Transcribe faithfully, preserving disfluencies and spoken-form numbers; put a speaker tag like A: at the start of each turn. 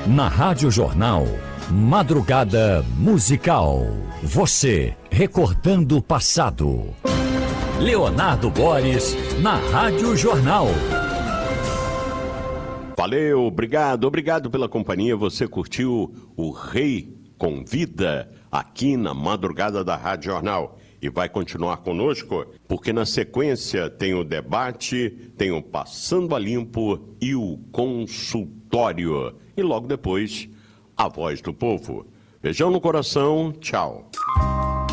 A: Na Rádio Jornal, Madrugada Musical. Você recordando o passado. Leonardo Boris, na Rádio Jornal.
B: Valeu, obrigado, obrigado pela companhia. Você curtiu o Rei Convida aqui na Madrugada da Rádio Jornal. E vai continuar conosco, porque na sequência tem o debate, tem o Passando a Limpo e o consultório. E logo depois, a Voz do Povo. Beijão no coração, tchau.